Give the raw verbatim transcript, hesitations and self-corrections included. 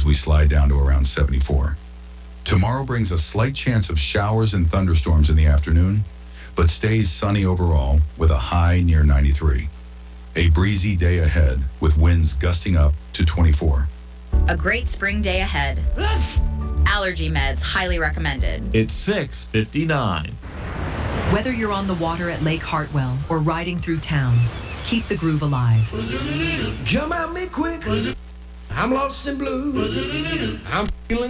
as we slide down to around seventy-four. Tomorrow brings a slight chance of showers and thunderstorms in the afternoon, but stays sunny overall with a high near ninety-three. A breezy day ahead with winds gusting up to twenty-four. A great spring day ahead. Allergy meds highly recommended. It's six fifty-nine. Whether you're on the water at Lake Hartwell or riding through town, keep the groove alive. Come at me quick. I'm lost and blue. I'm feeling